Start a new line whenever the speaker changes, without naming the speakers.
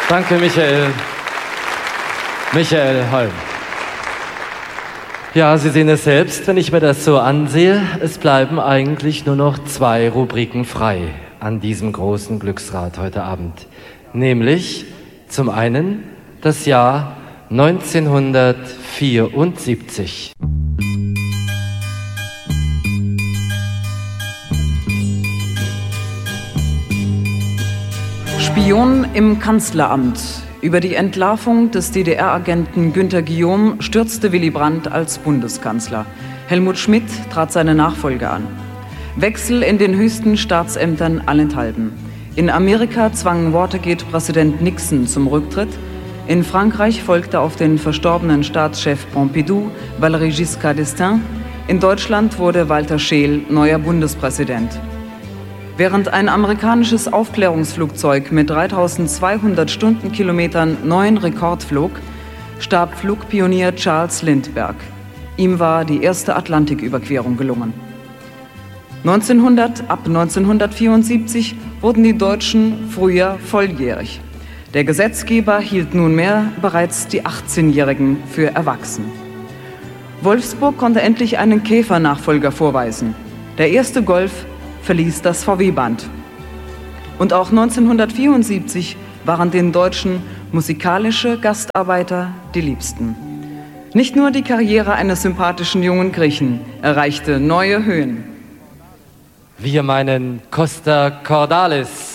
Danke, Michael. Michael Holm. Ja, Sie sehen es selbst, wenn ich mir das so ansehe. Es bleiben eigentlich nur noch 2 Rubriken frei an diesem großen Glücksrad heute Abend. Nämlich zum einen das Jahr 1974.
Spion im Kanzleramt. Über die Entlarvung des DDR-Agenten Günter Guillaume stürzte Willy Brandt als Bundeskanzler. Helmut Schmidt trat seine Nachfolge an. Wechsel in den höchsten Staatsämtern allenthalben. In Amerika zwang Watergate-Präsident Nixon zum Rücktritt. In Frankreich folgte auf den verstorbenen Staatschef Pompidou Valéry Giscard d'Estaing. In Deutschland wurde Walter Scheel neuer Bundespräsident. Während ein amerikanisches Aufklärungsflugzeug mit 3200 Stundenkilometern neuen Rekord flog, starb Flugpionier Charles Lindbergh. Ihm war die erste Atlantiküberquerung gelungen. Ab 1974 wurden die Deutschen früher volljährig. Der Gesetzgeber hielt nunmehr bereits die 18-Jährigen für erwachsen. Wolfsburg konnte endlich einen Käfer-Nachfolger vorweisen. Der erste Golf verließ das VW-Band. Und auch 1974 waren den Deutschen musikalische Gastarbeiter die Liebsten. Nicht nur die Karriere eines sympathischen jungen Griechen erreichte neue Höhen.
Wir meinen Costa Cordalis.